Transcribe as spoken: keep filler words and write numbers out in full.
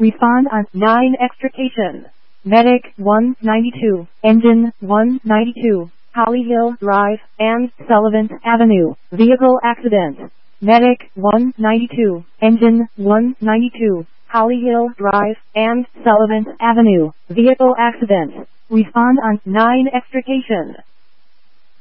Respond on nine extrication. Medic one ninety-two, Engine one ninety-two, Holly Hill Drive and Sullivan Avenue, Vehicle Accident. Medic one ninety-two, Engine one ninety-two, Holly Hill Drive and Sullivan Avenue, Vehicle Accident. Respond on nine extrication.